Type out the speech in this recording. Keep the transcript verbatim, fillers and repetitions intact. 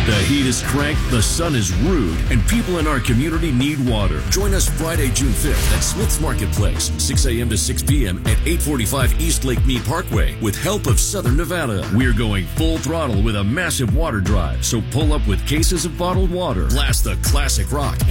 The heat is cranked, the sun is rude, and people in our community need water. Join us Friday, June fifth at Smith's Marketplace, six a.m. to six p.m. at eight forty-five East Lake Mead Parkway with help of Southern Nevada. We're going full throttle with a massive water drive, so pull up with cases of bottled water, blast the classic rock,